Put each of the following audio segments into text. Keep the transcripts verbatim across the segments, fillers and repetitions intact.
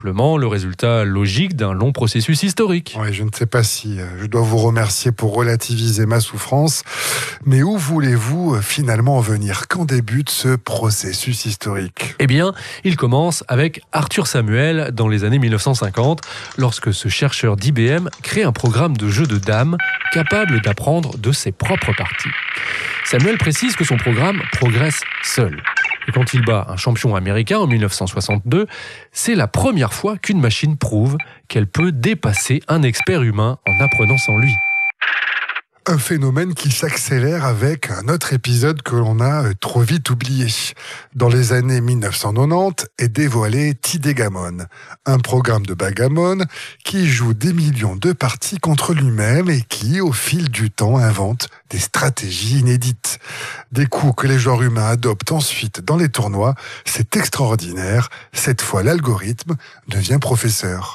Simplement le résultat logique d'un long processus historique. Oui, je ne sais pas si je dois vous remercier pour relativiser ma souffrance, mais où voulez-vous finalement en venir? Quand débute ce processus historique? Eh bien, il commence avec Arthur Samuel dans les années mille neuf cent cinquante, lorsque ce chercheur d'I B M crée un programme de jeu de dames capable d'apprendre de ses propres parties. Samuel précise que son programme progresse seul. Et quand il bat un champion américain en mille neuf cent soixante-deux, c'est la première fois qu'une machine prouve qu'elle peut dépasser un expert humain en apprenant sans lui. Un phénomène qui s'accélère avec un autre épisode que l'on a trop vite oublié. Dans les années mille neuf cent quatre-vingt-dix est dévoilé Tidégamon, un programme de bagamon qui joue des millions de parties contre lui-même et qui, au fil du temps, invente des stratégies inédites. Des coups que les joueurs humains adoptent ensuite dans les tournois, c'est extraordinaire. Cette fois, l'algorithme devient professeur.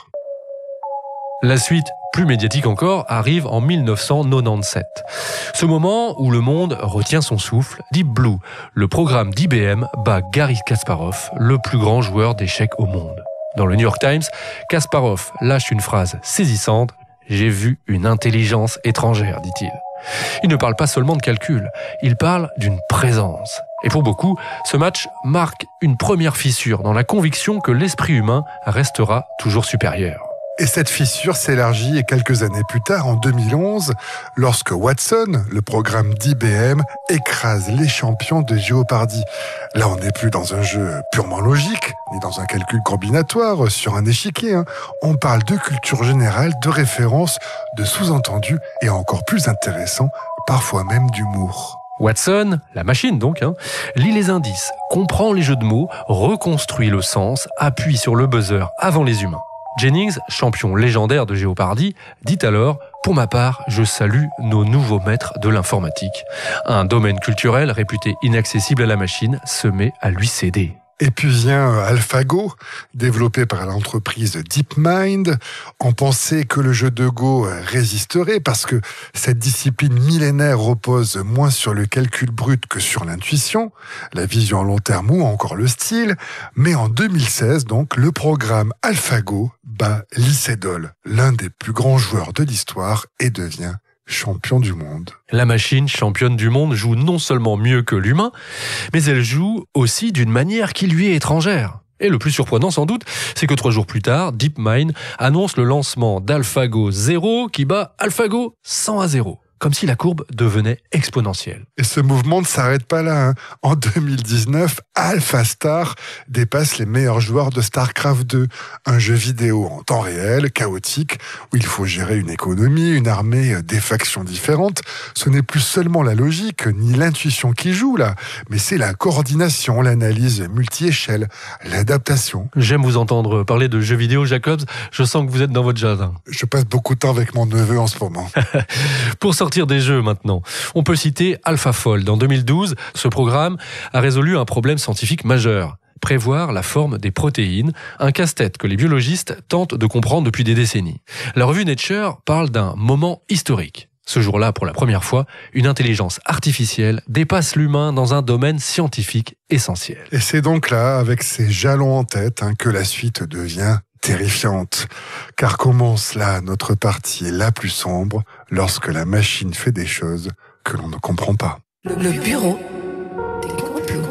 La suite, plus médiatique encore, arrive en mille neuf cent quatre-vingt-dix-sept. Ce moment où le monde retient son souffle, Deep Blue, le programme d'I B M, bat Garry Kasparov, le plus grand joueur d'échecs au monde. Dans le New York Times, Kasparov lâche une phrase saisissante « J'ai vu une intelligence étrangère », dit-il. Il ne parle pas seulement de calcul, il parle d'une présence. Et pour beaucoup, ce match marque une première fissure dans la conviction que l'esprit humain restera toujours supérieur. Et cette fissure s'élargit quelques années plus tard, en deux mille onze, lorsque Watson, le programme d'I B M, écrase les champions de Jeopardy. Là, on n'est plus dans un jeu purement logique, ni dans un calcul combinatoire sur un échiquier. Hein. On parle de culture générale, de références, de sous-entendus et encore plus intéressant, parfois même d'humour. Watson, la machine donc, hein, lit les indices, comprend les jeux de mots, reconstruit le sens, appuie sur le buzzer avant les humains. Jennings, champion légendaire de Jeopardy, dit alors « Pour ma part, je salue nos nouveaux maîtres de l'informatique. Un domaine culturel réputé inaccessible à la machine se met à lui céder. » Et puis vient AlphaGo, développé par l'entreprise DeepMind. On pensait que le jeu de Go résisterait parce que cette discipline millénaire repose moins sur le calcul brut que sur l'intuition, la vision à long terme ou encore le style. Mais en deux mille seize, donc, le programme AlphaGo bat Lee Sedol, l'un des plus grands joueurs de l'histoire, et devient champion du monde. La machine championne du monde joue non seulement mieux que l'humain, mais elle joue aussi d'une manière qui lui est étrangère. Et le plus surprenant sans doute, c'est que trois jours plus tard, DeepMind annonce le lancement d'AlphaGo zéro qui bat AlphaGo cent à zéro. Comme si la courbe devenait exponentielle. Et ce mouvement ne s'arrête pas là. Hein. En deux mille dix-neuf, AlphaStar dépasse les meilleurs joueurs de StarCraft deux, un jeu vidéo en temps réel, chaotique, où il faut gérer une économie, une armée, des factions différentes. Ce n'est plus seulement la logique ni l'intuition qui joue là, mais c'est la coordination, l'analyse multi-échelle, l'adaptation. J'aime vous entendre parler de jeux vidéo, Jacobs. Je sens que vous êtes dans votre jardin. Je passe beaucoup de temps avec mon neveu en ce moment. Pour sortir des jeux maintenant, on peut citer AlphaFold. En deux mille douze, ce programme a résolu un problème scientifique majeur. Prévoir la forme des protéines, un casse-tête que les biologistes tentent de comprendre depuis des décennies. La revue Nature parle d'un moment historique. Ce jour-là, pour la première fois, une intelligence artificielle dépasse l'humain dans un domaine scientifique essentiel. Et c'est donc là, avec ces jalons en tête, hein, que la suite devient terrifiante. Car commence là notre partie la plus sombre, lorsque la machine fait des choses que l'on ne comprend pas. Le bureau des complots.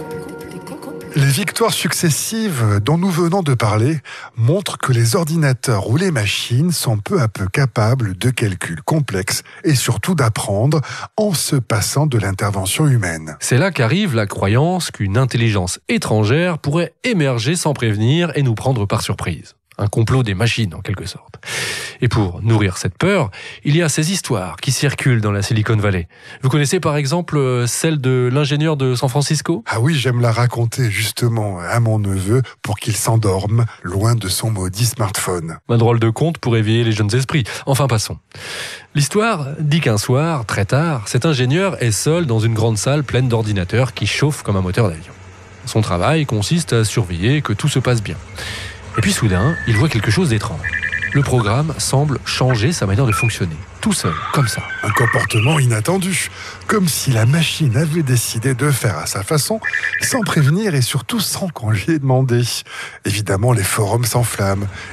Les victoires successives dont nous venons de parler montrent que les ordinateurs ou les machines sont peu à peu capables de calculs complexes et surtout d'apprendre en se passant de l'intervention humaine. C'est là qu'arrive la croyance qu'une intelligence étrangère pourrait émerger sans prévenir et nous prendre par surprise. Un complot des machines, en quelque sorte. Et pour nourrir cette peur, il y a ces histoires qui circulent dans la Silicon Valley. Vous connaissez par exemple celle de l'ingénieur de San Francisco ? Ah oui, j'aime la raconter justement à mon neveu pour qu'il s'endorme loin de son maudit smartphone. Un drôle de conte pour éveiller les jeunes esprits. Enfin, passons. L'histoire dit qu'un soir, très tard, cet ingénieur est seul dans une grande salle pleine d'ordinateurs qui chauffent comme un moteur d'avion. Son travail consiste à surveiller que tout se passe bien. Et puis soudain, il voit quelque chose d'étrange. le programme semble changer sa manière de fonctionner. Tout seul, comme ça. Un comportement inattendu, comme si la machine avait décidé de faire à sa façon, sans prévenir et surtout sans qu'on lui ait demandé. Évidemment, les forums s'enflamment